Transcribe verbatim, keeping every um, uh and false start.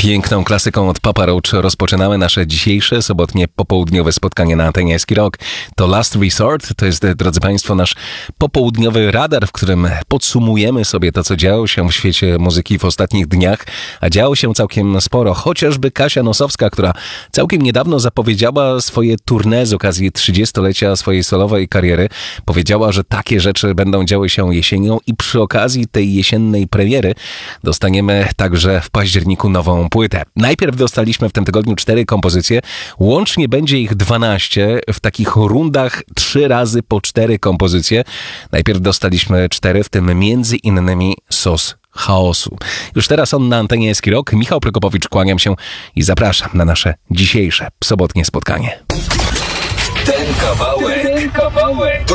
Piękną klasyką od Papa Roach rozpoczynamy nasze dzisiejsze sobotnie popołudniowe spotkanie na antenie Eski Rock. To Last Resort, to jest, drodzy Państwo, nasz popołudniowy radar, w którym podsumujemy sobie to, co działo się w świecie muzyki w ostatnich dniach, a działo się całkiem sporo. Chociażby Kasia Nosowska, która całkiem niedawno zapowiedziała swoje tournée z okazji trzydziestolecia swojej solowej kariery. Powiedziała, że takie rzeczy będą działy się jesienią i przy okazji tej jesiennej premiery dostaniemy także w październiku nową płytę. Najpierw dostaliśmy w tym tygodniu cztery kompozycje, łącznie będzie ich dwanaście w takich rundach trzy razy po cztery kompozycje. Najpierw dostaliśmy cztery, w tym między innymi Sos Chaosu. Już teraz on na antenie Eski Rock. Michał Prokopowicz, kłaniam się i zapraszam na nasze dzisiejsze sobotnie spotkanie. Ten kawałek, ten kawałek to